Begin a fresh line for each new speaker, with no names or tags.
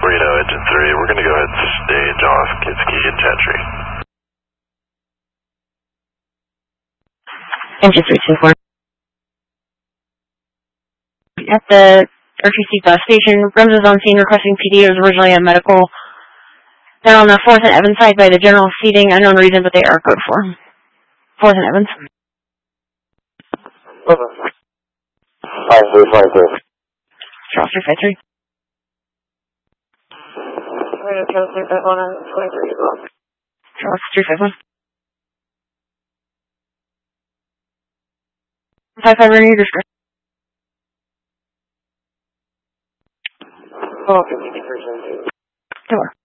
Reno, Engine 3. We're going to go ahead and stage off Kitski and Chattree.
Engine 324. At the RTC bus station, Brems is on scene requesting PD. It was originally a medical. They're on the 4th and Evans side by the general seating. Unknown reason, but they are code for 4th and Evans.
5353.
Charles 353.
Charles 351 on 23 as well.
Charles 351. 55 in your district.
Oh, 5372.
Door.